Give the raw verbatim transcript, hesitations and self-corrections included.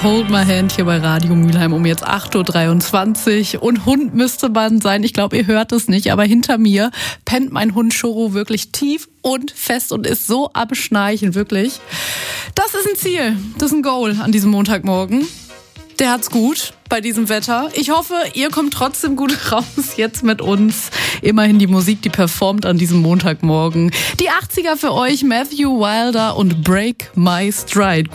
Hold My Hand hier bei Radio Mülheim um jetzt acht Uhr dreiundzwanzig und Hund müsste man sein. Ich glaube, ihr hört es nicht, aber hinter mir pennt mein Hund Choro wirklich tief und fest und ist so am Schnarchen, wirklich. Das ist ein Ziel, das ist ein Goal an diesem Montagmorgen. Der hat's gut bei diesem Wetter. Ich hoffe, ihr kommt trotzdem gut raus jetzt mit uns. Immerhin die Musik, die performt an diesem Montagmorgen. Die achtziger für euch, Matthew Wilder und Break My Stride.